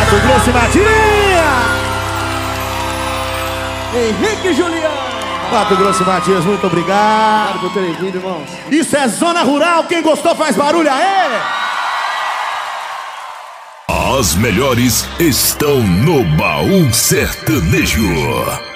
Mato Grosso e Matias. Henrique e Juliano. Mato Grosso e Matias, muito obrigado. Obrigado por terem vindo, irmãos. Isso é Zona Rural, quem gostou faz barulho, aê! As melhores estão no Baú Sertanejo.